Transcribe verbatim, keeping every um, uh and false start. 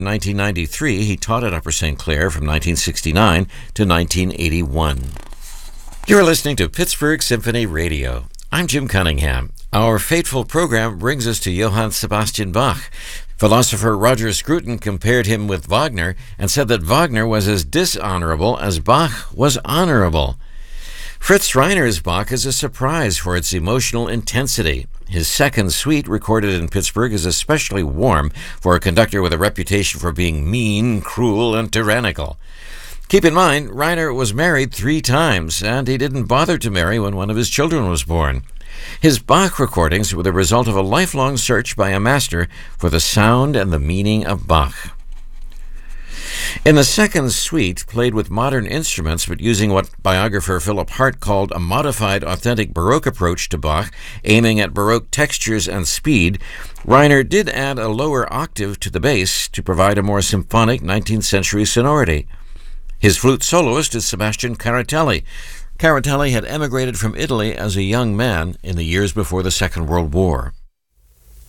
In nineteen ninety-three, he taught at Upper Saint Clair from nineteen sixty-nine to nineteen eighty-one. You're listening to Pittsburgh Symphony Radio. I'm Jim Cunningham. Our fateful program brings us to Johann Sebastian Bach. Philosopher Roger Scruton compared him with Wagner and said that Wagner was as dishonorable as Bach was honorable. Fritz Reiner's Bach is a surprise for its emotional intensity. His second suite, recorded in Pittsburgh, is especially warm for a conductor with a reputation for being mean, cruel, and tyrannical. Keep in mind, Reiner was married three times, and he didn't bother to marry when one of his children was born. His Bach recordings were the result of a lifelong search by a master for the sound and the meaning of Bach. In the second suite, played with modern instruments but using what biographer Philip Hart called a modified authentic Baroque approach to Bach, aiming at Baroque textures and speed, Reiner did add a lower octave to the bass to provide a more symphonic nineteenth century sonority. His flute soloist is Sebastian Caratelli. Caratelli had emigrated from Italy as a young man in the years before the Second World War.